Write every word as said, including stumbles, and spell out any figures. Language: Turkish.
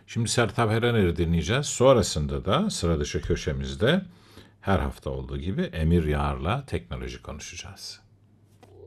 Şimdi Sertab Erener'i dinleyeceğiz. Sonrasında da sıra dışı köşemizde her hafta olduğu gibi Emir Yağar'la teknoloji konuşacağız.